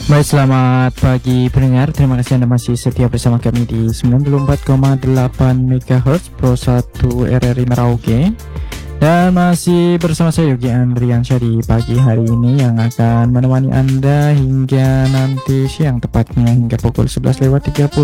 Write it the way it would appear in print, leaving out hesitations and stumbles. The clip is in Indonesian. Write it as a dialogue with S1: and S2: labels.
S1: Baik, selamat pagi pendengar. Terima kasih Anda masih setia bersama kami di 94,8 MHz Pro 1 RRI Merauke. Dan masih bersama saya Yogi Andriansyah di pagi hari ini yang akan menemani Anda hingga nanti siang, tepatnya hingga pukul 11:30